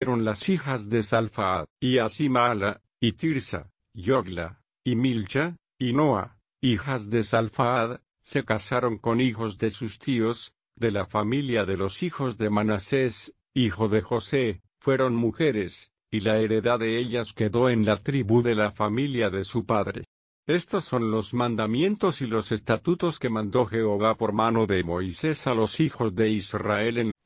las hijas de Salfaad, y Asimala, y Tirsa, Yogla, y Milcha, y Noa, hijas de Salfaad, se casaron con hijos de sus tíos, de la familia de los hijos de Manasés, hijo de José, fueron mujeres, y la heredad de ellas quedó en la tribu de la familia de su padre. Estos son los mandamientos y los estatutos que mandó Jehová por mano de Moisés a los hijos de Israel en